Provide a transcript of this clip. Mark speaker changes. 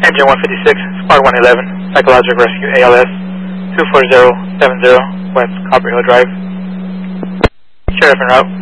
Speaker 1: Engine 156, Squad 111, Psychological Rescue ALS 24070, West Copper Hill Drive. Sheriff en route.